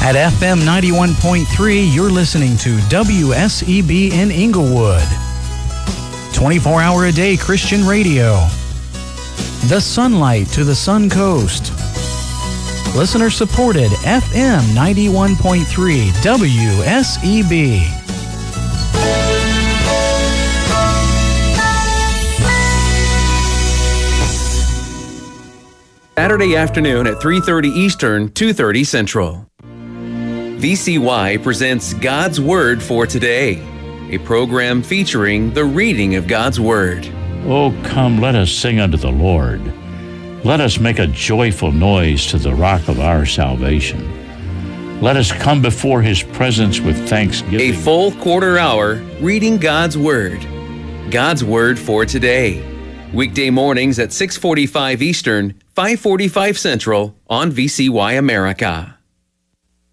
At FM 91.3, you're listening to WSEB in Inglewood. 24-hour-a-day Christian radio. The sunlight to the Sun Coast. Listener-supported FM 91.3 WSEB. Saturday afternoon at 3:30 Eastern, 2:30 Central. VCY presents God's Word for Today, a program featuring the reading of God's Word. Oh, come, let us sing unto the Lord. Let us make a joyful noise to the rock of our salvation. Let us come before His presence with thanksgiving. A full quarter hour reading God's Word. God's Word for Today. Weekday mornings at 6:45 Eastern, 5:45 Central on VCY America.